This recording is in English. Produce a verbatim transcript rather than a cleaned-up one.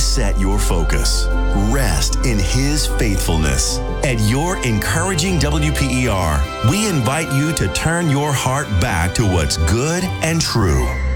set your focus. Rest in His faithfulness. At your encouraging W P E R, we invite you to turn your heart back to what's good and true.